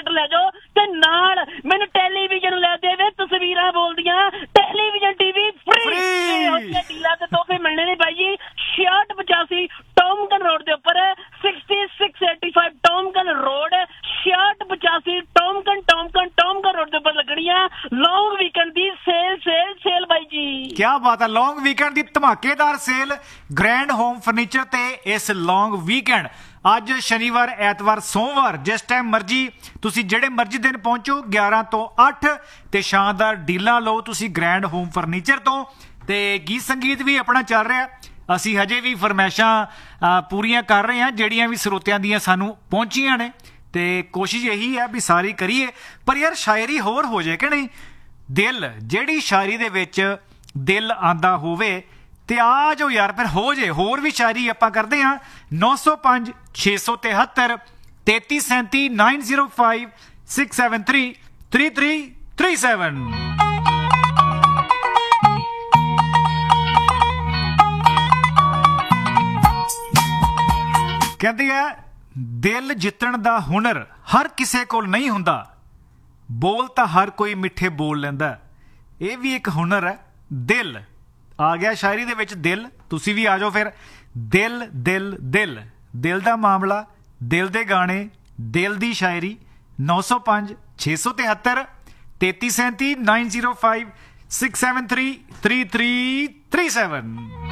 Ticket लै जाओ ते नाल मैनूं टैलीविजन लै देवे तस्वीरां बोलदियां टैलीविजन टीवी फ्री डीलां ते तोहफे मिलने ने भाई जी 6685 टॉमगन रोड दे उपर 6685 टॉमगन रोड 6685 टॉमगन रोड दे उपर लगनी है लॉन्ग वीकेंड दी सेल भाई जी। क्या बात है लॉन्ग वीकेंड दी धमाकेदार सेल ग्रैंड होम फर्नीचर ते इस लॉन्ग वीकेंड ਅੱਜ ਸ਼ਨੀਵਾਰ ਐਤਵਾਰ ਸੋਮਵਾਰ ਜਿਸ ਟਾਈਮ ਮਰਜੀ ਤੁਸੀਂ ਜਿਹੜੇ ਮਰਜੀ ਦਿਨ ਪਹੁੰਚੋ 11 ਤੋਂ 8 ਤੇ ਸ਼ਾਨਦਾਰ ਡੀਲਾਂ ਲਓ ਤੁਸੀਂ ਗ੍ਰੈਂਡ ਹੋਮ ਫਰਨੀਚਰ ਤੋਂ ਤੇ ਗੀਤ ਸੰਗੀਤ ਵੀ ਆਪਣਾ ਚੱਲ ਰਿਹਾ ਅਸੀਂ ਹਜੇ ਵੀ ਫਰਮਾਇਸ਼ਾਂ ਪੂਰੀਆਂ ਕਰ ਰਹੇ ਹਾਂ ਜਿਹੜੀਆਂ ਵੀ ਸਰੋਤਿਆਂ ਦੀਆਂ ਸਾਨੂੰ ਪਹੁੰਚੀਆਂ ਨੇ ਤੇ ਕੋਸ਼ਿਸ਼ ਇਹੀ ਹੈ ਵੀ ਸਾਰੀ ਕਰੀਏ ਪਰ ਯਾਰ ਸ਼ਾਇਰੀ ਹੋਰ ਹੋ ਜਾਏ ਕਿ ਨਹੀਂ ਦਿਲ ਜਿਹੜੀ ਸ਼ਾਇਰੀ ਦੇ ਵਿੱਚ ਦਿਲ ਆਂਦਾ ਹੋਵੇ ਤੇ ਆ ਜਾਓ ਯਾਰ ਫਿਰ ਹੋ ਜੇ ਹੋਰ ਵੀ ਸ਼ਾਇਰੀ ਆਪਾਂ ਕਰਦੇ ਹਾਂ 905 673 3337 905 673 3337 ਕਹਿੰਦੀ ਹੈ ਦਿਲ ਜਿੱਤਣ ਦਾ ਹੁਨਰ ਹਰ ਕਿਸੇ ਕੋਲ ਨਹੀਂ ਹੁੰਦਾ ਬੋਲ ਤਾਂ ਹਰ ਕੋਈ ਮਿੱਠੇ ਬੋਲ ਲੈਂਦਾ ਇਹ ਵੀ ਇੱਕ ਹੁਨਰ ਹੈ ਦਿਲ ਆ ਗਿਆ ਸ਼ਾਇਰੀ ਦੇ ਵਿੱਚ ਦਿਲ ਤੁਸੀਂ ਵੀ ਆ ਜਾਓ ਫਿਰ ਦਿਲ ਦਿਲ ਦਿਲ ਦਿਲ ਦਾ ਮਾਮਲਾ ਦਿਲ ਦੇ ਗਾਣੇ ਦਿਲ ਦੀ ਸ਼ਾਇਰੀ 905 673 3337 905 673 3337